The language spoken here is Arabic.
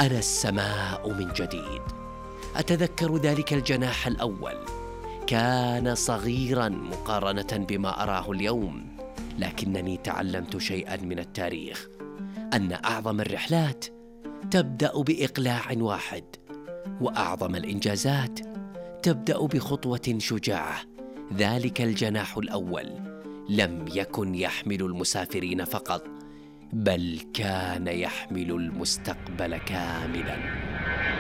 أنا السماء من جديد. أتذكر ذلك الجناح الأول، كان صغيراً مقارنة بما أراه اليوم، لكنني تعلمت شيئاً من التاريخ، أن أعظم الرحلات تبدأ بإقلاع واحد، وأعظم الإنجازات تبدأ بخطوة شجاعة. ذلك الجناح الأول لم يكن يحمل المسافرين فقط، بل كان يحمل المستقبل كاملاً.